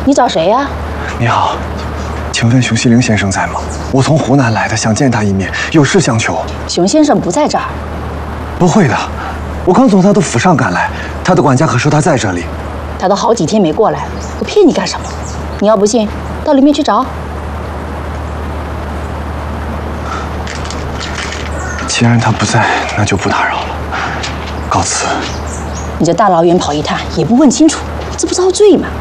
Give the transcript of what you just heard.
你找谁呀？ 你好，请问熊希龄先生在吗？我从湖南来的，想见他一面，有事相求。 熊先生不在这儿。 不会的，我刚从他的府上赶来，他的管家可说他在这里。 他都好几天没过来了，我骗你干什么？你要不信，到里面去找。 既然他不在，那就不打扰了，告辞。 你这大老远跑一趟，也不问清楚，这不遭罪吗？